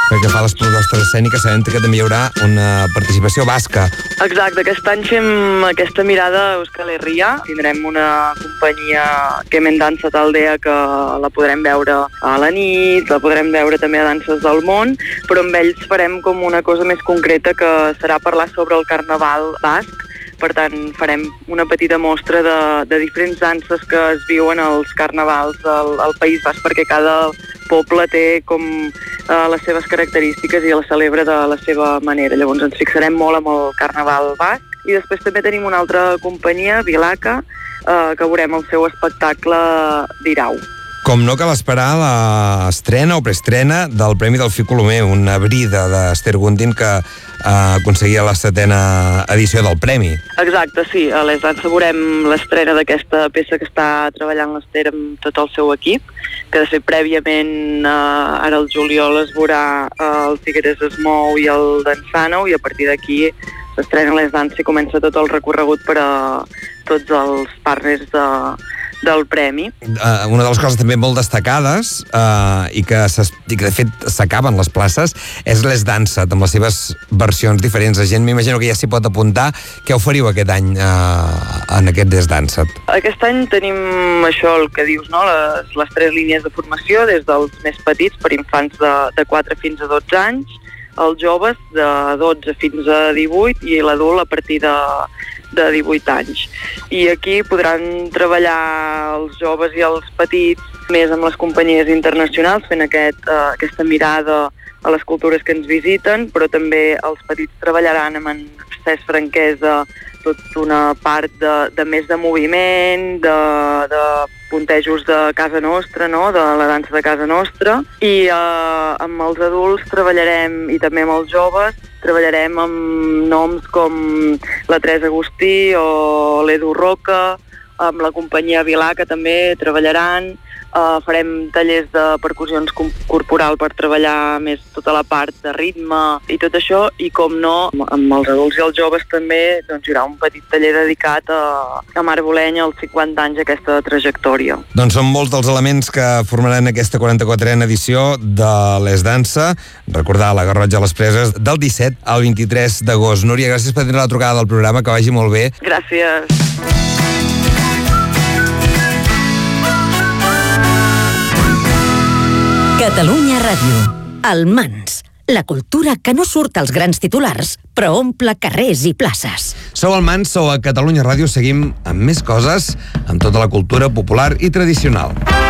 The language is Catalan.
Pel que fa a les propostes escèniques, sabem que també hi haurà una participació basca. Exacte, aquest any fem aquesta mirada a Euskal Herria. Tindrem una companyia que hem Dansa Taldea que la podrem veure a la nit, la podrem veure també a Danses del Món, però amb ells farem com una cosa més concreta que serà parlar sobre el carnaval basc. Per tant, farem una petita mostra de diferents danses que es viuen als carnavals al País Basc, perquè cada poble té com les seves característiques i la celebra de la seva manera. Llavors ens fixarem molt amb el carnaval basc. I després també tenim una altra companyia, Vilaca, que veurem el seu espectacle d'Irau. Com no cal esperar l'estrena o preestrena del Premi Delfí Colomer, una brida d'Ester Gundin que aconseguia la 7a edició del Premi. Exacte, sí. A Les Dansa veurem l'estrena d'aquesta peça que està treballant l'Ester amb tot el seu equip, que de fet prèviament ara el juliol es veurà el Figueres es mou i el Dansano, i a partir d'aquí s'estrena Les Dansa i comença tot el recorregut per a tots els partners del Premi. Una de les coses també molt destacades i que de fet s'acaben les places és Les Dansa, amb les seves versions diferents. La gent m'imagino que ja s'hi pot apuntar. Què oferiu aquest any en aquest Les Dansa? Aquest any tenim això, el que dius, no? Les 3 línies de formació, des dels més petits, per infants de 4 fins a 12 anys, els joves de 12 fins a 18 i l'adult a partir de 18 anys. I aquí podran treballar els joves i els petits més amb les companyies internacionals, fent aquesta mirada a les cultures que ens visiten, però també els petits treballaran amb en Cesc Franquesa tota una part de més de moviment, de puntejos de casa nostra, no? De la dansa de casa nostra, i amb els adults treballarem, i també amb els joves, treballarem amb noms com la Teresa Agustí o l'Edu Roca, amb la companyia Vilaca també treballaran, farem tallers de percussions corporal per treballar més tota la part de ritme i tot això, i com no, amb els adults i els joves també doncs hi haurà un petit taller dedicat a Mar Bolenya als 50 anys d'aquesta trajectòria. Doncs són molts dels elements que formaran aquesta 44a edició de Les Dansa. Recordar la Garrotxa a les Preses del 17 al 23 d'agost. Núria, gràcies per tenir la trucada del programa, que vagi molt bé. Gràcies. Catalunya Ràdio. El Mans. La cultura que no surt als grans titulars, però omple carrers i places. Sou el Mans, sou a Catalunya Ràdio. Seguim amb més coses, amb tota la cultura popular i tradicional.